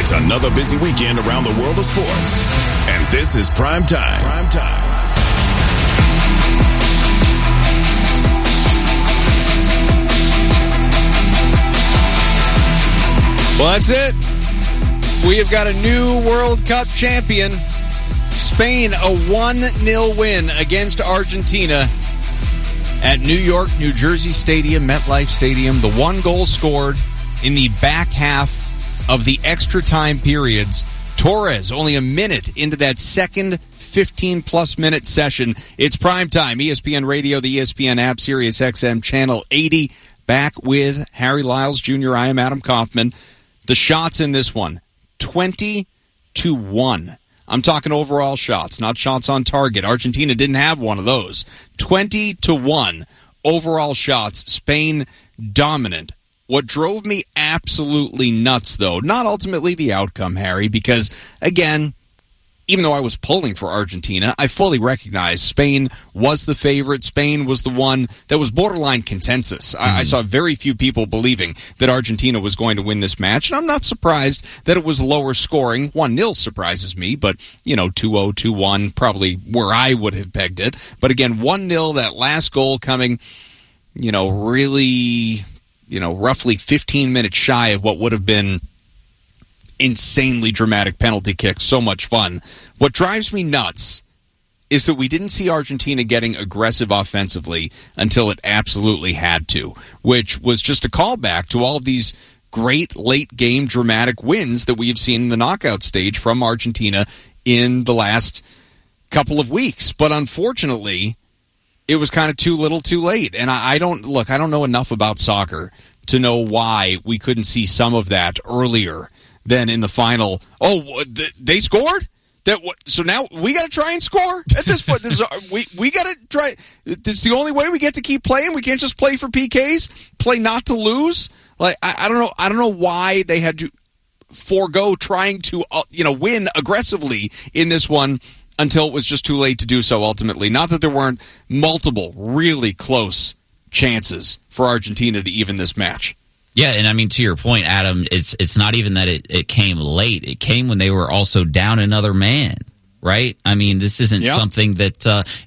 It's another busy weekend around the world of sports. And this is Prime Time. Prime Time. Well, that's it. We have got a new World Cup champion. Spain, a 1-0 win against Argentina at New York, New Jersey Stadium, MetLife Stadium. The one goal scored in the back half of the extra time periods. Torres, only a minute into that second 15-plus minute session. It's Prime Time, ESPN Radio, the ESPN app, Sirius XM, Channel 80. Back with Harry Lyles Jr. I am Adam Kaufman. The shots in this one, 20-1. I'm talking overall shots, not shots on target. Argentina didn't have one of those. 20-1 overall shots. Spain dominant. What drove me absolutely nuts, though, not ultimately the outcome, Harry, because, again, even though I was pulling for Argentina, I fully recognize Spain was the favorite. Spain was the one that was borderline consensus. I saw very few people believing that Argentina was going to win this match, and I'm not surprised that it was lower scoring. 1-0 surprises me, but, 2-0, 2-1, probably where I would have pegged it. But again, 1-0, that last goal coming, really, roughly 15 minutes shy of what would have been insanely dramatic penalty kick. So much fun. What drives me nuts is that we didn't see Argentina getting aggressive offensively until it absolutely had to, which was just a callback to all of these great late-game dramatic wins that we have seen in the knockout stage from Argentina in the last couple of weeks. But unfortunately, it was kind of too little too late. And I don't know enough about soccer to know why we couldn't see some of that earlier than in the final. Oh, they scored? So now we got to try and score at this point. We got to try. This is the only way we get to keep playing. We can't just play for PKs, play not to lose. Like I don't know. I don't know why they had to forego trying to win aggressively in this one until it was just too late to do so. Ultimately, not that there weren't multiple really close chances for Argentina to even this match. Yeah, and I mean, to your point, Adam, it's not even that it came late. It came when they were also down another man, right? I mean, this isn't something that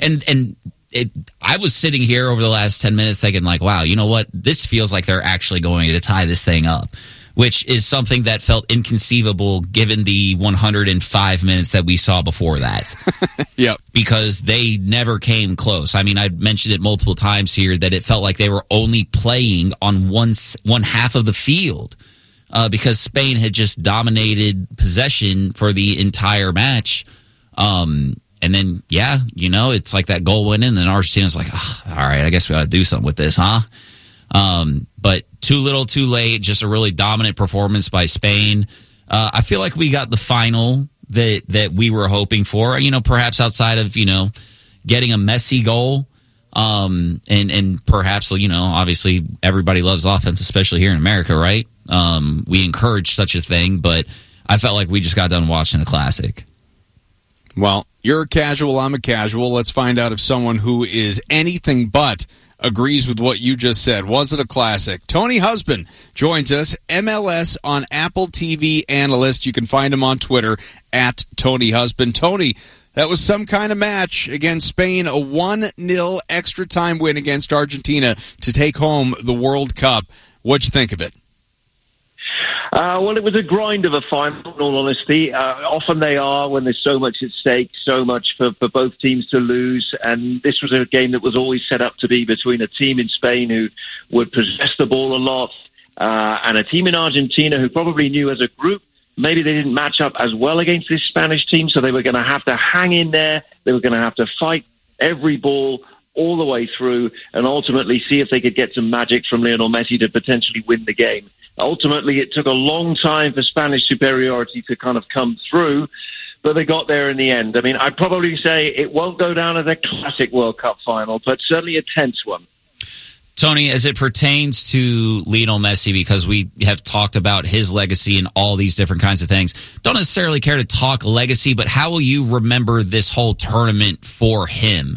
I was sitting here over the last 10 minutes thinking, like, wow, you know what? This feels like they're actually going to tie this thing up, which is something that felt inconceivable given the 105 minutes that we saw before that. Yep. Because they never came close. I mean, I mentioned it multiple times here that it felt like they were only playing on one half of the field because Spain had just dominated possession for the entire match. And then, it's like that goal went in, and then Argentina's like, all right, I guess we got to do something with this, huh? But too little, too late. Just a really dominant performance by Spain. I feel like we got the final that we were hoping for. Perhaps outside of getting a Messi goal, and perhaps obviously everybody loves offense, especially here in America, right? We encourage such a thing, but I felt like we just got done watching a classic. Well, you're a casual, I'm a casual. Let's find out if someone who is anything but agrees with what you just said. Was it a classic? Tony Husband joins us, MLS on Apple TV analyst. You can find him on Twitter at Tony Husband. Tony, that was some kind of match against Spain, a 1-0 extra time win against Argentina to take home the World Cup. What'd you think of it? Well, it was a grind of a final, in all honesty. Often they are when there's so much at stake, so much for both teams to lose. And this was a game that was always set up to be between a team in Spain who would possess the ball a lot and a team in Argentina who probably knew as a group maybe they didn't match up as well against this Spanish team, so they were going to have to hang in there. They were going to have to fight every ball all the way through and ultimately see if they could get some magic from Lionel Messi to potentially win the game. Ultimately, it took a long time for Spanish superiority to kind of come through, but they got there in the end. I mean, I'd probably say it won't go down as a classic World Cup final, but certainly a tense one. Tony, as it pertains to Lionel Messi, because we have talked about his legacy and all these different kinds of things, don't necessarily care to talk legacy, but how will you remember this whole tournament for him?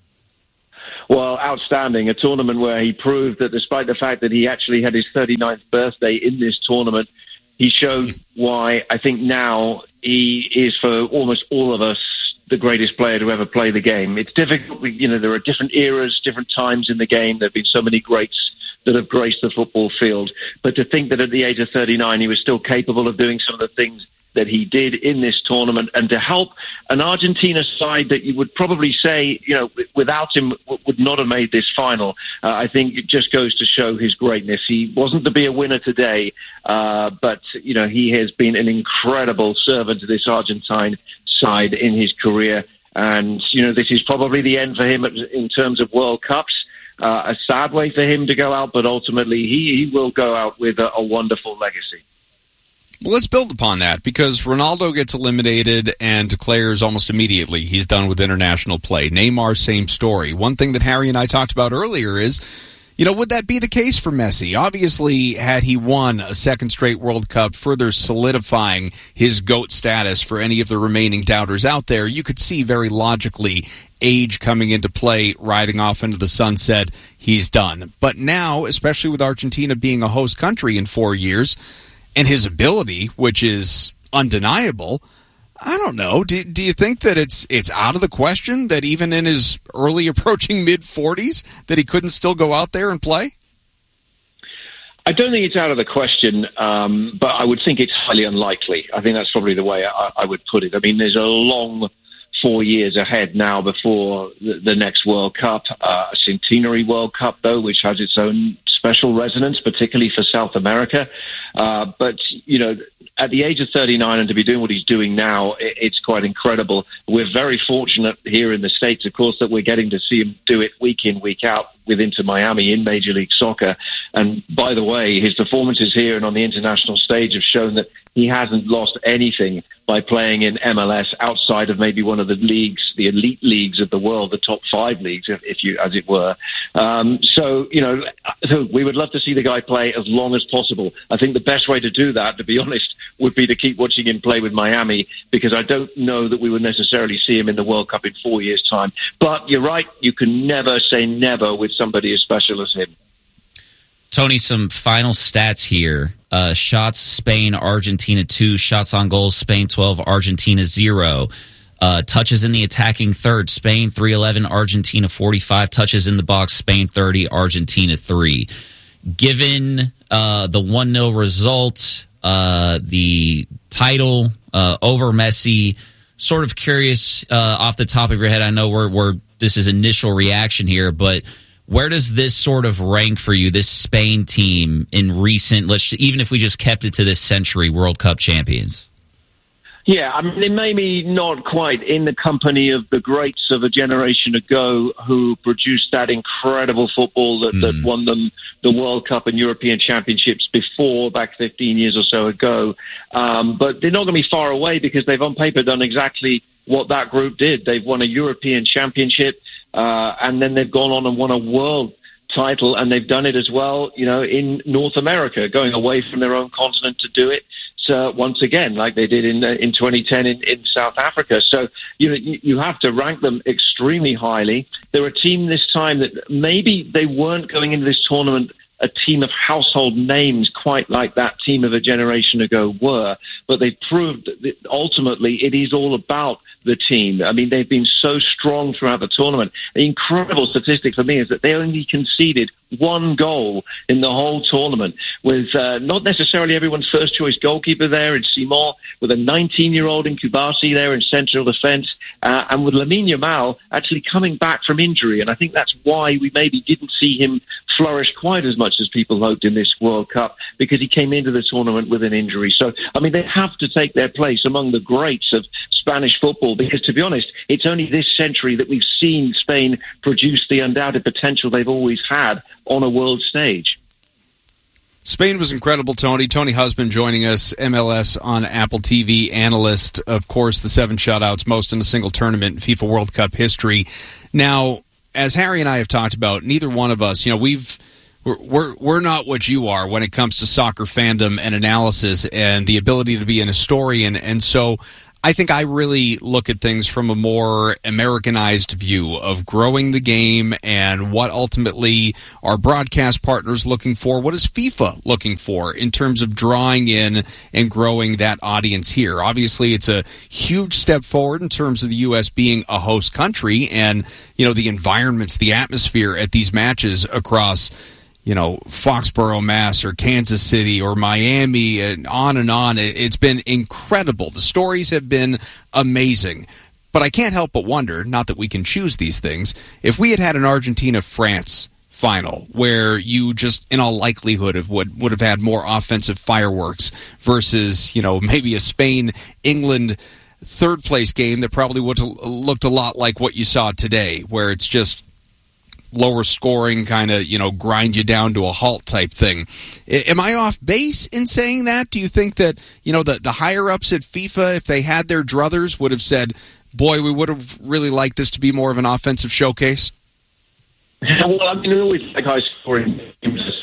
Well, outstanding. A tournament where he proved that despite the fact that he actually had his 39th birthday in this tournament, He showed why I think now he is, for almost all of us, the greatest player to ever play the game. It's difficult. There are different eras, different times in the game. There have been so many greats that have graced the football field. But to think that at the age of 39, he was still capable of doing some of the things that he did in this tournament, and to help an Argentina side that you would probably say, without him would not have made this final. I think it just goes to show his greatness. He wasn't to be a winner today, but he has been an incredible servant to this Argentine side in his career. And, this is probably the end for him in terms of World Cups. A sad way for him to go out, but ultimately he will go out with a wonderful legacy. Well, let's build upon that, because Ronaldo gets eliminated and declares almost immediately he's done with international play. Neymar, same story. One thing that Harry and I talked about earlier is, would that be the case for Messi? Obviously, had he won a second straight World Cup, further solidifying his GOAT status for any of the remaining doubters out there, you could see very logically age coming into play, riding off into the sunset, he's done. But now, especially with Argentina being a host country in 4 years, and his ability, which is undeniable, I don't know. Do you think that it's out of the question that even in his early approaching mid-40s that he couldn't still go out there and play? I don't think it's out of the question, but I would think it's highly unlikely. I think that's probably the way I would put it. I mean, there's a long 4 years ahead now before the next World Cup, a centenary World Cup, though, which has its own special resonance, particularly for South America. But, at the age of 39 and to be doing what he's doing now, it's quite incredible. We're very fortunate here in the States, of course, that we're getting to see him do it week in, week out with Inter Miami in Major League Soccer. And by the way, his performances here and on the international stage have shown that he hasn't lost anything by playing in MLS outside of maybe one of the leagues, the elite leagues of the world, the top 5 leagues, if you, as it were. So we would love to see the guy play as long as possible. I think the best way to do that, to be honest, would be to keep watching him play with Miami, because I don't know that we would necessarily see him in the World Cup in 4 years' time. But you're right, you can never say never with somebody as special as him. Tony, some final stats here. Shots, Spain, Argentina 2. Shots on goals, Spain 12, Argentina 0. Touches in the attacking third, Spain 311, Argentina 45. Touches in the box, Spain 30, Argentina 3. Given the 1-0 result, the title over Messi, sort of curious off the top of your head, I know we're this is initial reaction here, but where does this sort of rank for you, this Spain team in recent, even if we just kept it to this century, World Cup champions? Yeah, I mean, they may be not quite in the company of the greats of a generation ago who produced that incredible football that won them the World Cup and European Championships before, back 15 years or so ago. But they're not going to be far away, because they've on paper done exactly what that group did. They've won a European Championship, and then they've gone on and won a world title, and they've done it as well, in North America, going away from their own continent to do it. Once again, like they did in 2010 in South Africa. So, you have to rank them extremely highly. They're a team this time that maybe they weren't going into this tournament a team of household names quite like that team of a generation ago were, but they proved that ultimately it is all about the team. I mean, they've been so strong throughout the tournament. The incredible statistic for me is that they only conceded 1 goal in the whole tournament, with not necessarily everyone's first choice goalkeeper there in Simon, with a 19-year-old in Kubasi there in central defence, and with Lamine Yamal actually coming back from injury. And I think that's why we maybe didn't see him flourish quite as much as people hoped in this World Cup, because he came into the tournament with an injury. So, I mean, they have to take their place among the greats of Spanish football, because, to be honest, it's only this century that we've seen Spain produce the undoubted potential they've always had on a world stage. Spain was incredible, Tony. Tony Husband joining us, MLS on Apple TV analyst. Of course, the 7 shutouts, most in a single tournament in FIFA World Cup history. Now, as Harry and I have talked about, neither one of us, we're not what you are when it comes to soccer fandom and analysis and the ability to be an historian. And so I think I really look at things from a more Americanized view of growing the game and what ultimately our broadcast partners looking for. What is FIFA looking for in terms of drawing in and growing that audience here? Obviously, it's a huge step forward in terms of the U.S. being a host country and, the environments, the atmosphere at these matches across Foxborough, Mass, or Kansas City, or Miami, and on and on. It's been incredible. The stories have been amazing. But I can't help but wonder, not that we can choose these things, if we had an Argentina-France final where you just, in all likelihood, would have had more offensive fireworks versus, maybe a Spain-England third-place game that probably would have looked a lot like what you saw today, where it's just lower scoring, kind of, grind you down to a halt type thing. Am I off base in saying that? Do you think that, the higher-ups at FIFA, if they had their druthers, would have said, boy, we would have really liked this to be more of an offensive showcase? Well, I mean, always like high-scoring games.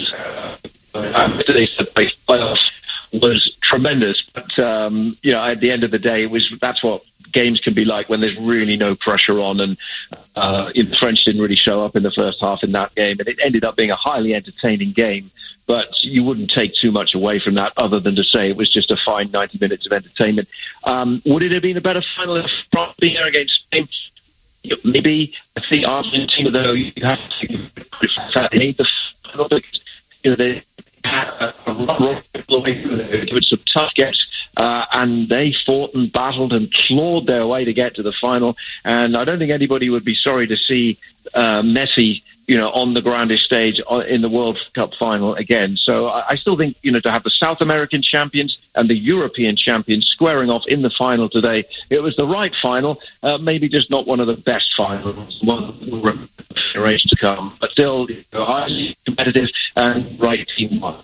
Today's playoff was tremendous, but, at the end of the day, that's what games can be like when there's really no pressure on, and the French didn't really show up in the first half in that game, and it ended up being a highly entertaining game. But you wouldn't take too much away from that other than to say it was just a fine 90 minutes of entertainment. Would it have been a better final if France being there against Spain? Maybe. I think Argentina, though, you have to give that they made the final because they had a run away through there, given some tough games. And they fought and battled and clawed their way to get to the final. And I don't think anybody would be sorry to see Messi, on the grandest stage in the World Cup final again. So I still think, to have the South American champions and the European champions squaring off in the final today, it was the right final, maybe just not one of the best finals, one generation to come, but still highly competitive and right team won.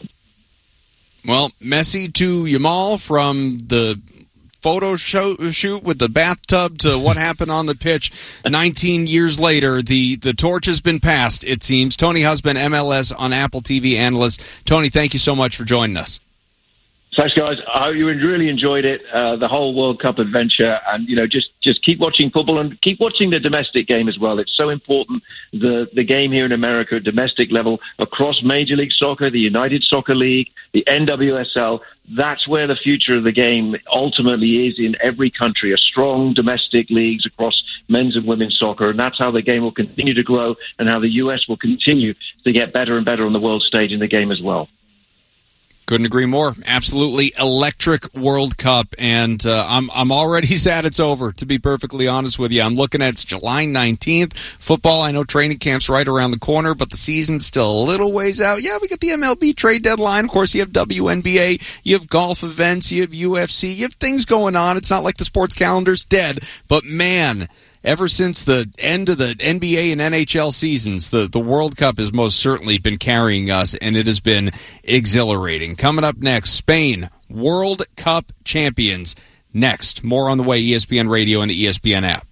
Well, Messi to Yamal, from the photo shoot with the bathtub to what happened on the pitch 19 years later. The torch has been passed, it seems. Tony Husband, MLS on Apple TV analyst. Tony, thank you so much for joining us. Thanks, guys. I hope you really enjoyed it, the whole World Cup adventure, and just keep watching football and keep watching the domestic game as well. It's so important, the game here in America at domestic level, across Major League Soccer, the United Soccer League, the NWSL. That's where the future of the game ultimately is in every country, a strong domestic leagues across men's and women's soccer, and that's how the game will continue to grow and how the U.S. will continue to get better and better on the world stage in the game as well. Couldn't agree more. Absolutely electric World Cup, and I'm already sad it's over, to be perfectly honest with you. I'm looking at July 19th. Football, I know training camp's right around the corner, but the season's still a little ways out. Yeah, we got the MLB trade deadline. Of course, you have WNBA, you have golf events, you have UFC, you have things going on. It's not like the sports calendar's dead, but man, ever since the end of the NBA and NHL seasons, the World Cup has most certainly been carrying us, and it has been exhilarating. Coming up next, Spain, World Cup champions. Next, more on the way, ESPN Radio and the ESPN app.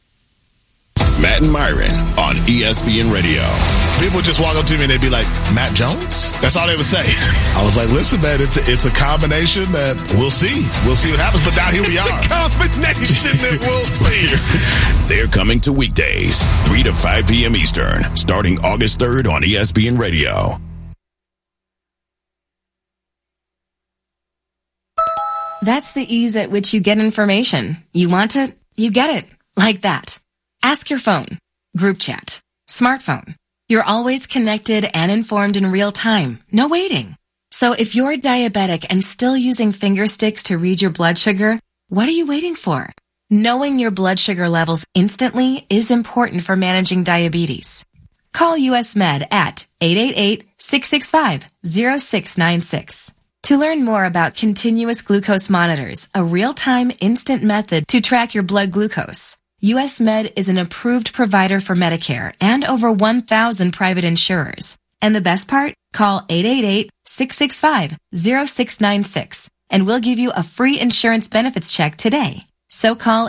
Matt and Myron on ESPN Radio. People would just walk up to me and they'd be like, Matt Jones? That's all they would say. I was like, listen, man, it's a combination that we'll see. We'll see what happens, but now here we are. It's a combination that we'll see. They're coming to weekdays, 3 to 5 p.m. Eastern, starting August 3rd on ESPN Radio. That's the ease at which you get information. You want it, you get it. Like that. Ask your phone. Group chat. Smartphone. You're always connected and informed in real time. No waiting. So if you're diabetic and still using finger sticks to read your blood sugar, what are you waiting for? Knowing your blood sugar levels instantly is important for managing diabetes. Call US Med at 888-665-0696. To learn more about continuous glucose monitors, a real-time instant method to track your blood glucose, US Med is an approved provider for Medicare and over 1,000 private insurers. And the best part? Call 888-665-0696 and we'll give you a free insurance benefits check today. So call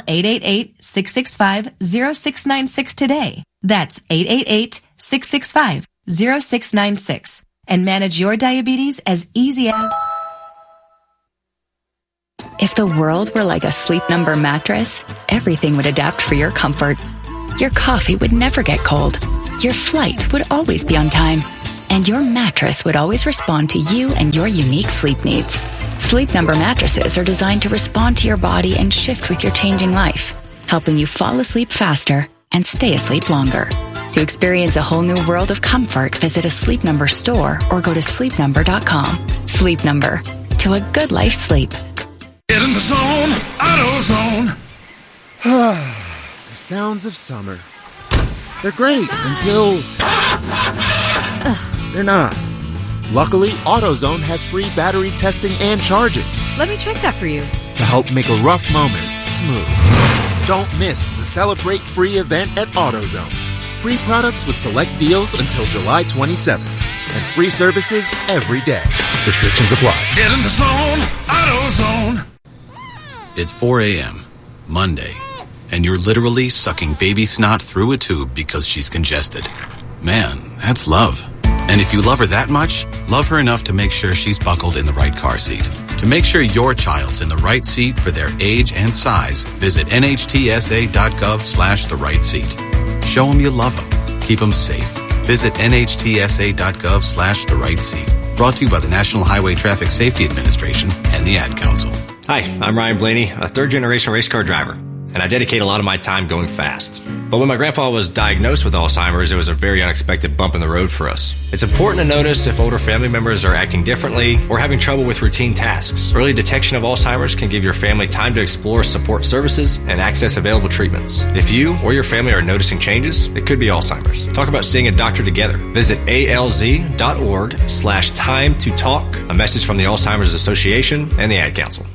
888-665-0696 today. That's 888-665-0696 and manage your diabetes as easy as... If the world were like a Sleep Number mattress, everything would adapt for your comfort. Your coffee would never get cold. Your flight would always be on time. And your mattress would always respond to you and your unique sleep needs. Sleep Number mattresses are designed to respond to your body and shift with your changing life, helping you fall asleep faster and stay asleep longer. To experience a whole new world of comfort, visit a Sleep Number store or go to sleepnumber.com. Sleep Number. To a good life sleep. Get in the zone, AutoZone. The sounds of summer. They're great until they're not. Luckily, AutoZone has free battery testing and charging Let me check that for you. to help make a rough moment smooth. Don't miss the Celebrate Free event at AutoZone. Free products with select deals until July 27th. And free services every day. Restrictions apply. Get in the zone, AutoZone. It's 4 a.m., Monday, and you're literally sucking baby snot through a tube because she's congested. Man, that's love. And if you love her that much, love her enough to make sure she's buckled in the right car seat. To make sure your child's in the right seat for their age and size, visit nhtsa.gov/the right seat. Show them you love them. Keep them safe. Visit nhtsa.gov/the right seat. Brought to you by the National Highway Traffic Safety Administration and the Ad Council. Hi, I'm Ryan Blaney, a third-generation race car driver, and I dedicate a lot of my time going fast. But when my grandpa was diagnosed with Alzheimer's, it was a very unexpected bump in the road for us. It's important to notice if older family members are acting differently or having trouble with routine tasks. Early detection of Alzheimer's can give your family time to explore support services and access available treatments. If you or your family are noticing changes, it could be Alzheimer's. Talk about seeing a doctor together. Visit alz.org/time to talk. A message from the Alzheimer's Association and the Ad Council.